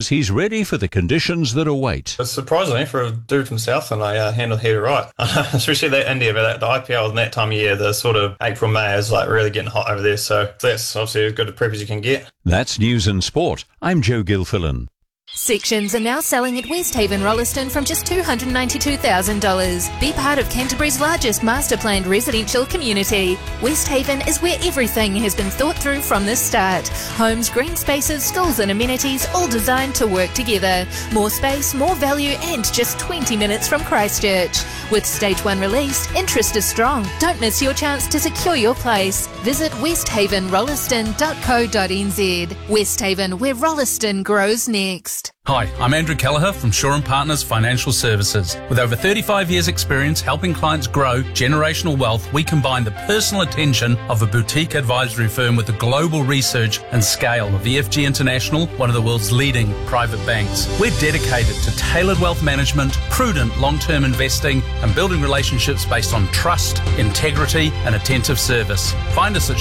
says he's ready for the conditions that await. It's surprising for a dude from Southland, I handled here right. Especially that India, but the IPL in that time of year, the sort of April, May is like really getting hot over there. So that's obviously as good a prep as you can get. That's News and Sport. I'm Joe Gilfillan. Sections are now selling at Westhaven Rolleston from just $292,000. Be part of Canterbury's largest master-planned residential community. Westhaven is where everything has been thought through from the start. Homes, green spaces, schools and amenities, all designed to work together. More space, more value and just 20 minutes from Christchurch. With Stage 1 released, interest is strong. Don't miss your chance to secure your place. Visit westhavenrolleston.co.nz. Westhaven, where Rolleston grows next. Hi, I'm Andrew Kelleher from Shaw & Partners Financial Services. With over 35 years' experience helping clients grow generational wealth, we combine the personal attention of a boutique advisory firm with the global research and scale of EFG International, one of the world's leading private banks. We're dedicated to tailored wealth management, prudent long-term investing, and building relationships based on trust, integrity, and attentive service. Find us at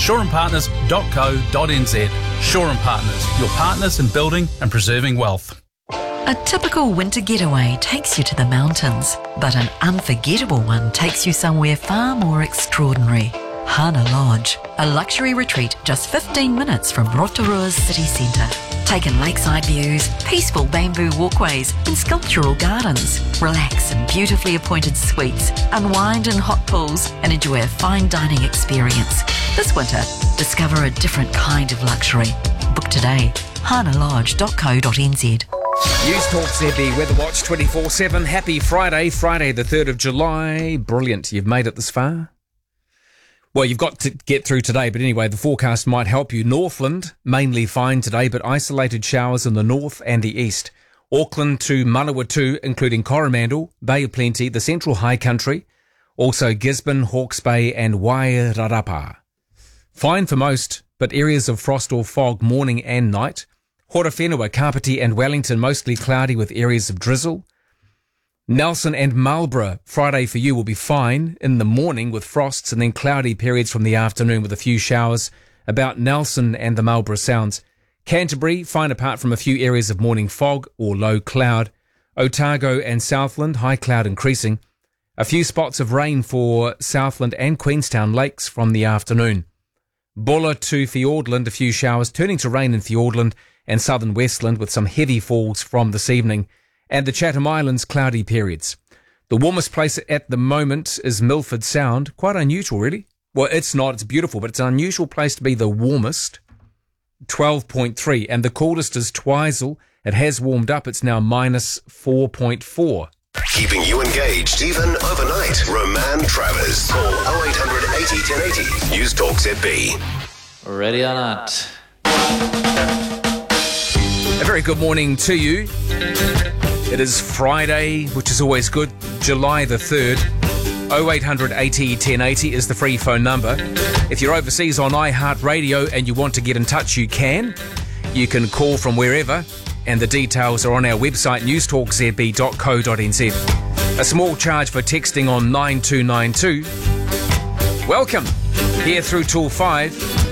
shawandpartners.co.nz. Shaw & Partners, your partners in building and preserving wealth. A typical winter getaway takes you to the mountains, but an unforgettable one takes you somewhere far more extraordinary. Hana Lodge, a luxury retreat just 15 minutes from Rotorua's city centre. Take in lakeside views, peaceful bamboo walkways and sculptural gardens. Relax in beautifully appointed suites, unwind in hot pools and enjoy a fine dining experience. This winter, discover a different kind of luxury. Book today, hanalodge.co.nz. News Talk ZB Weather Watch 24/7. Happy Friday, the 3rd of July. Brilliant. You've made it this far. Well, you've got to get through today, but anyway, the forecast might help you. Northland, mainly fine today, but isolated showers in the north and the east. Auckland to Manawatu, including Coromandel, Bay of Plenty, the central high country, also Gisborne, Hawke's Bay and Wairarapa. Fine for most, but areas of frost or fog morning and night. Horowhenua, Kapiti and Wellington mostly cloudy with areas of drizzle. Nelson and Marlborough, Friday for you will be fine in the morning with frosts and then cloudy periods from the afternoon with a few showers about Nelson and the Marlborough Sounds. Canterbury, fine apart from a few areas of morning fog or low cloud. Otago and Southland, high cloud increasing. A few spots of rain for Southland and Queenstown Lakes from the afternoon. Bulla to Fiordland, a few showers turning to rain in Fiordland and southern Westland with some heavy falls from this evening, and the Chatham Islands cloudy periods. The warmest place at the moment is Milford Sound. Quite unusual, really. Well, it's not. It's beautiful, but it's an unusual place to be the warmest. 12.3. And the coldest is Twizel. It has warmed up. It's now minus 4.4. Keeping you engaged even overnight. Roman Travers. Call 0800 80 1080. News Talk ZB. Ready or not. A very good morning to you. It is Friday, which is always good, July the 3rd. 0800 80 1080 is the free phone number. If you're overseas on iHeartRadio and you want to get in touch, you can. You can call from wherever, and the details are on our website, newstalkzb.co.nz. A small charge for texting on 9292. Welcome. Here through till 5.